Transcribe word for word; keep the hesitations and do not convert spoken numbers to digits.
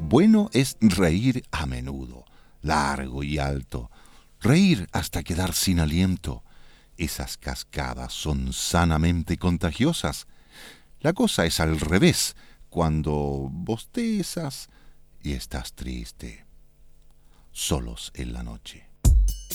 Bueno es reír a menudo, largo y alto, reír hasta quedar sin aliento. Esas cascadas son sanamente contagiosas. La cosa es al revés, cuando bostezas y estás triste, solos en la noche.